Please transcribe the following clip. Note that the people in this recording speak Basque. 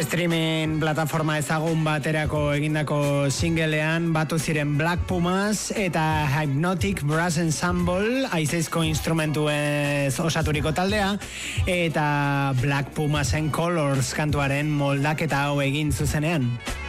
Streaming plataforma ezagun baterako egindako singlean batu ziren Black Pumas eta Hypnotic Brass Ensemble, aizeizko instrumentuez osaturiko taldea, eta Black Pumasen Colors kantuaren moldaketa hau egin zuzenean.